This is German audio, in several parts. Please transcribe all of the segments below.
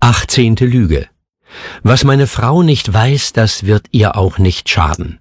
18. Lüge. Was meine Frau nicht weiß, das wird ihr auch nicht schaden.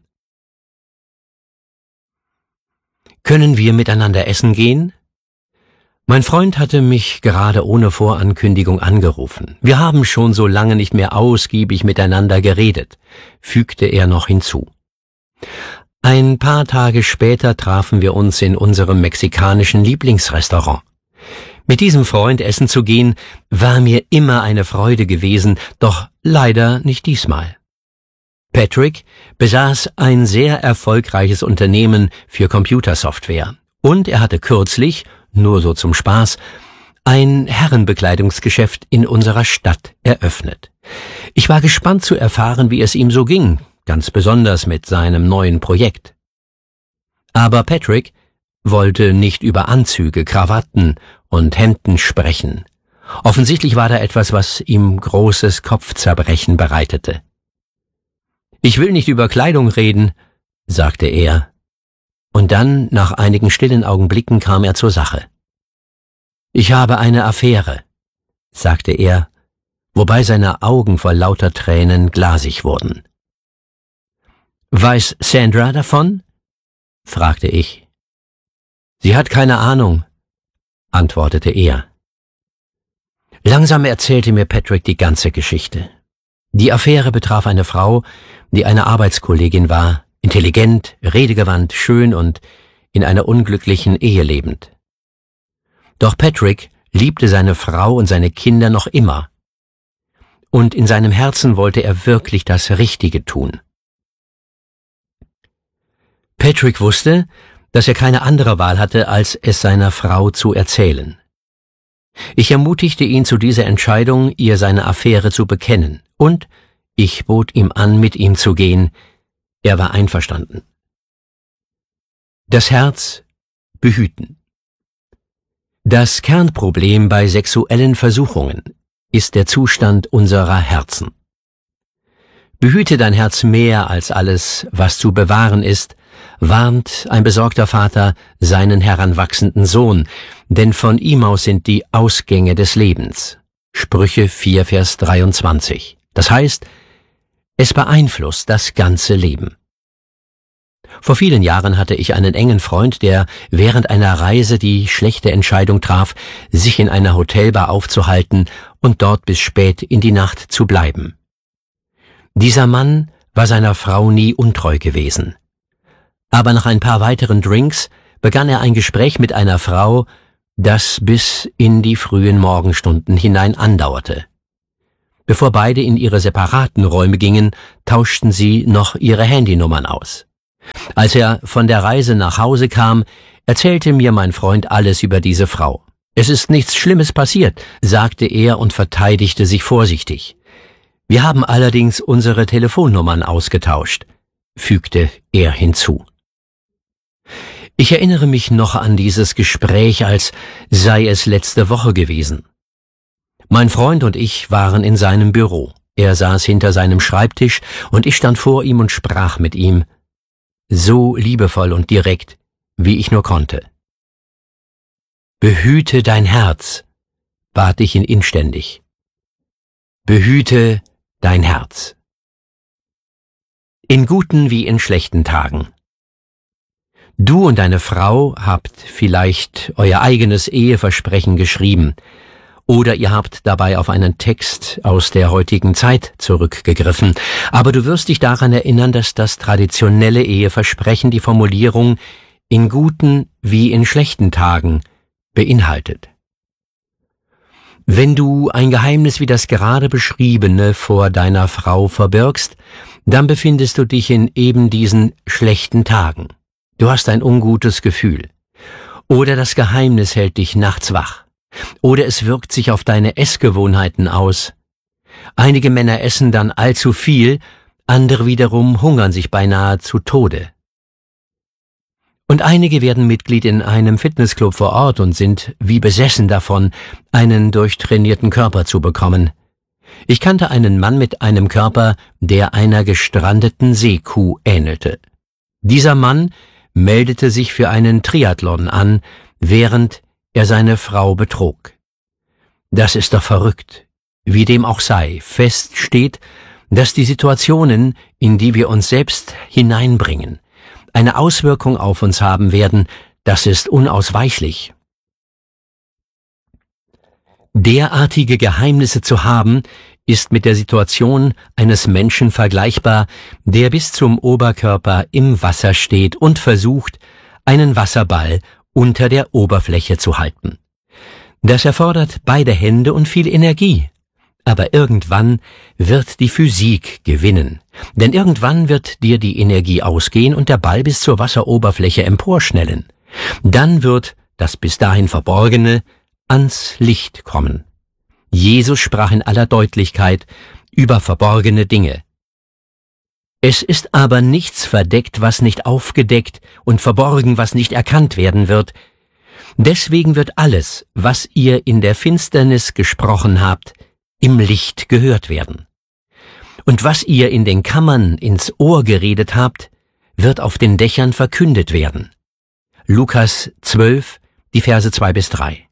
Können wir miteinander essen gehen? Mein Freund hatte mich gerade ohne Vorankündigung angerufen. Wir haben schon so lange nicht mehr ausgiebig miteinander geredet, fügte er noch hinzu. Ein paar Tage später trafen wir uns in unserem mexikanischen Lieblingsrestaurant. Mit diesem Freund essen zu gehen, war mir immer eine Freude gewesen, doch leider nicht diesmal. Patrick besaß ein sehr erfolgreiches Unternehmen für Computersoftware und er hatte kürzlich, nur so zum Spaß, ein Herrenbekleidungsgeschäft in unserer Stadt eröffnet. Ich war gespannt zu erfahren, wie es ihm so ging, ganz besonders mit seinem neuen Projekt. Aber Patrick wollte nicht über Anzüge, Krawatten und Hemden sprechen. Offensichtlich war da etwas, was ihm großes Kopfzerbrechen bereitete. »Ich will nicht über Kleidung reden«, sagte er. Und dann, nach einigen stillen Augenblicken, kam er zur Sache. »Ich habe eine Affäre«, sagte er, wobei seine Augen vor lauter Tränen glasig wurden. »Weiß Sandra davon?« fragte ich. »Sie hat keine Ahnung«, antwortete er. Langsam erzählte mir Patrick die ganze Geschichte. Die Affäre betraf eine Frau, die eine Arbeitskollegin war, intelligent, redegewandt, schön und in einer unglücklichen Ehe lebend. Doch Patrick liebte seine Frau und seine Kinder noch immer. Und in seinem Herzen wollte er wirklich das Richtige tun. Patrick wusste, dass er keine andere Wahl hatte, als es seiner Frau zu erzählen. Ich ermutigte ihn zu dieser Entscheidung, ihr seine Affäre zu bekennen, und ich bot ihm an, mit ihm zu gehen. Er war einverstanden. Das Herz behüten. Das Kernproblem bei sexuellen Versuchungen ist der Zustand unserer Herzen. Behüte dein Herz mehr als alles, was zu bewahren ist, warnt ein besorgter Vater seinen heranwachsenden Sohn, denn von ihm aus sind die Ausgänge des Lebens. Sprüche 4, Vers 23. Das heißt, es beeinflusst das ganze Leben. Vor vielen Jahren hatte ich einen engen Freund, der während einer Reise die schlechte Entscheidung traf, sich in einer Hotelbar aufzuhalten und dort bis spät in die Nacht zu bleiben. Dieser Mann war seiner Frau nie untreu gewesen. Aber nach ein paar weiteren Drinks begann er ein Gespräch mit einer Frau, das bis in die frühen Morgenstunden hinein andauerte. Bevor beide in ihre separaten Räume gingen, tauschten sie noch ihre Handynummern aus. Als er von der Reise nach Hause kam, erzählte mir mein Freund alles über diese Frau. »Es ist nichts Schlimmes passiert«, sagte er und verteidigte sich vorsichtig. »Wir haben allerdings unsere Telefonnummern ausgetauscht«, fügte er hinzu. Ich erinnere mich noch an dieses Gespräch, als sei es letzte Woche gewesen. Mein Freund und ich waren in seinem Büro. Er saß hinter seinem Schreibtisch und ich stand vor ihm und sprach mit ihm, so liebevoll und direkt, wie ich nur konnte. »Behüte dein Herz«, bat ich ihn inständig. »Behüte dein Herz.« In guten wie in schlechten Tagen. Du und deine Frau habt vielleicht euer eigenes Eheversprechen geschrieben, oder ihr habt dabei auf einen Text aus der heutigen Zeit zurückgegriffen, aber du wirst dich daran erinnern, dass das traditionelle Eheversprechen die Formulierung »in guten wie in schlechten Tagen« beinhaltet. Wenn du ein Geheimnis wie das gerade beschriebene vor deiner Frau verbirgst, dann befindest du dich in eben diesen schlechten Tagen. Du hast ein ungutes Gefühl. Oder das Geheimnis hält dich nachts wach. Oder es wirkt sich auf deine Essgewohnheiten aus. Einige Männer essen dann allzu viel, andere wiederum hungern sich beinahe zu Tode. Und einige werden Mitglied in einem Fitnessclub vor Ort und sind wie besessen davon, einen durchtrainierten Körper zu bekommen. Ich kannte einen Mann mit einem Körper, der einer gestrandeten Seekuh ähnelte. Dieser Mann meldete sich für einen Triathlon an, während er seine Frau betrog. Das ist doch verrückt. Wie dem auch sei, fest steht, dass die Situationen, in die wir uns selbst hineinbringen, eine Auswirkung auf uns haben werden, das ist unausweichlich. Derartige Geheimnisse zu haben, ist mit der Situation eines Menschen vergleichbar, der bis zum Oberkörper im Wasser steht und versucht, einen Wasserball unter der Oberfläche zu halten. Das erfordert beide Hände und viel Energie. Aber irgendwann wird die Physik gewinnen, denn irgendwann wird dir die Energie ausgehen und der Ball bis zur Wasseroberfläche emporschnellen. Dann wird das bis dahin Verborgene ans Licht kommen. Jesus sprach in aller Deutlichkeit über verborgene Dinge. Es ist aber nichts verdeckt, was nicht aufgedeckt, und verborgen, was nicht erkannt werden wird. Deswegen wird alles, was ihr in der Finsternis gesprochen habt, im Licht gehört werden. Und was ihr in den Kammern ins Ohr geredet habt, wird auf den Dächern verkündet werden. Lukas 12, die Verse 2-3.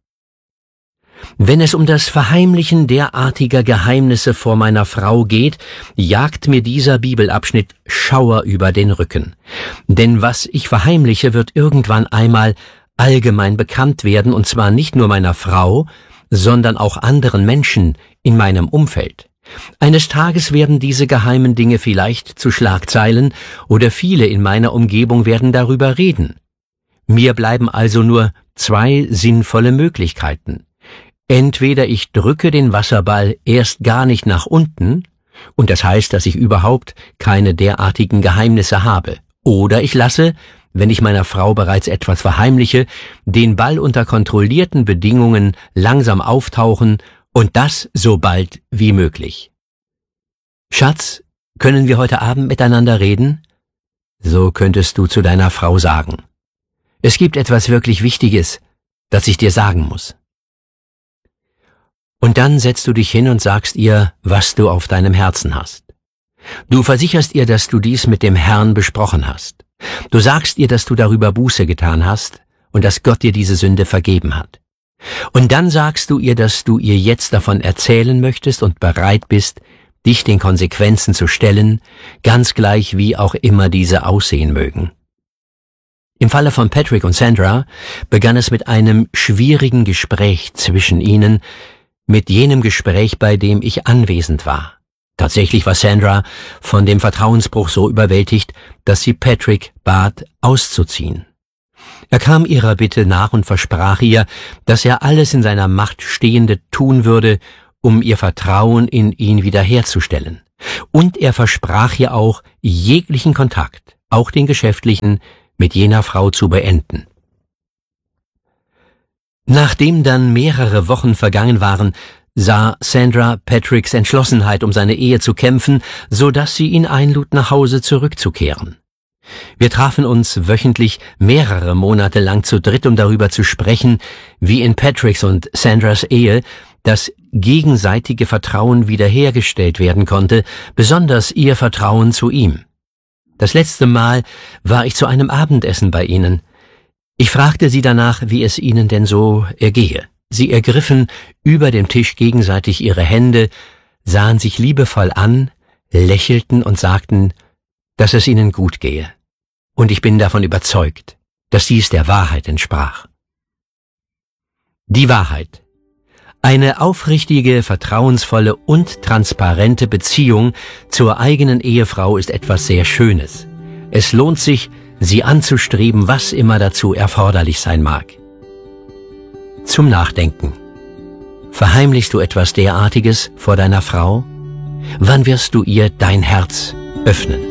Wenn es um das Verheimlichen derartiger Geheimnisse vor meiner Frau geht, jagt mir dieser Bibelabschnitt Schauer über den Rücken. Denn was ich verheimliche, wird irgendwann einmal allgemein bekannt werden, und zwar nicht nur meiner Frau, sondern auch anderen Menschen in meinem Umfeld. Eines Tages werden diese geheimen Dinge vielleicht zu Schlagzeilen, oder viele in meiner Umgebung werden darüber reden. Mir bleiben also nur zwei sinnvolle Möglichkeiten. Entweder ich drücke den Wasserball erst gar nicht nach unten, und das heißt, dass ich überhaupt keine derartigen Geheimnisse habe, oder ich lasse, wenn ich meiner Frau bereits etwas verheimliche, den Ball unter kontrollierten Bedingungen langsam auftauchen, und das so bald wie möglich. Schatz, können wir heute Abend miteinander reden? So könntest du zu deiner Frau sagen. Es gibt etwas wirklich Wichtiges, das ich dir sagen muss. Und dann setzt du dich hin und sagst ihr, was du auf deinem Herzen hast. Du versicherst ihr, dass du dies mit dem Herrn besprochen hast. Du sagst ihr, dass du darüber Buße getan hast und dass Gott dir diese Sünde vergeben hat. Und dann sagst du ihr, dass du ihr jetzt davon erzählen möchtest und bereit bist, dich den Konsequenzen zu stellen, ganz gleich wie auch immer diese aussehen mögen. Im Falle von Patrick und Sandra begann es mit einem schwierigen Gespräch zwischen ihnen, mit jenem Gespräch, bei dem ich anwesend war. Tatsächlich war Sandra von dem Vertrauensbruch so überwältigt, dass sie Patrick bat, auszuziehen. Er kam ihrer Bitte nach und versprach ihr, dass er alles in seiner Macht Stehende tun würde, um ihr Vertrauen in ihn wiederherzustellen. Und er versprach ihr auch, jeglichen Kontakt, auch den geschäftlichen, mit jener Frau zu beenden. Nachdem dann mehrere Wochen vergangen waren, sah Sandra Patricks Entschlossenheit, um seine Ehe zu kämpfen, so dass sie ihn einlud, nach Hause zurückzukehren. Wir trafen uns wöchentlich mehrere Monate lang zu dritt, um darüber zu sprechen, wie in Patricks und Sandras Ehe das gegenseitige Vertrauen wiederhergestellt werden konnte, besonders ihr Vertrauen zu ihm. Das letzte Mal war ich zu einem Abendessen bei ihnen. Ich fragte sie danach, wie es ihnen denn so ergehe. Sie ergriffen über dem Tisch gegenseitig ihre Hände, sahen sich liebevoll an, lächelten und sagten, dass es ihnen gut gehe. Und ich bin davon überzeugt, dass dies der Wahrheit entsprach. Die Wahrheit. Eine aufrichtige, vertrauensvolle und transparente Beziehung zur eigenen Ehefrau ist etwas sehr Schönes. Es lohnt sich, sie anzustreben, was immer dazu erforderlich sein mag. Zum Nachdenken. Verheimlichst du etwas derartiges vor deiner Frau? Wann wirst du ihr dein Herz öffnen?